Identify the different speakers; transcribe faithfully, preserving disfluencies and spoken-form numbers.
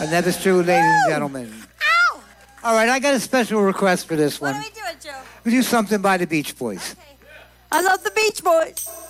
Speaker 1: And that is true, ladies and gentlemen.
Speaker 2: Ow!
Speaker 1: All right, I got a special request for this
Speaker 2: What
Speaker 1: one.
Speaker 2: are we doing, Joe?
Speaker 1: We do something by the Beach Boys.
Speaker 2: Okay. I love the Beach Boys.